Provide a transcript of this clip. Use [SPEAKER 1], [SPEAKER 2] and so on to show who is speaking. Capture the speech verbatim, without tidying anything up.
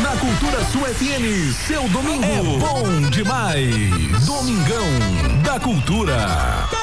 [SPEAKER 1] Na Cultura Sul F M, seu domingo é bom demais. Domingão da Cultura.